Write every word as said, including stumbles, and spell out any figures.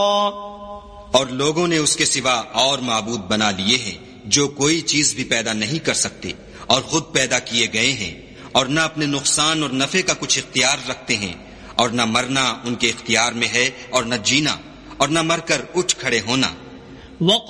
और लोगों ने उसके सिवा और माबूद बना लिए हैं जो कोई चीज भी पैदा नहीं कर सकते और खुद पैदा किए गए हैं, और न अपने नुकसान और नफे का कुछ इख्तियार रखते हैं, और न मरना उनके इख्तियार में है और न जीना, और न मरकर उठ खड़े होना।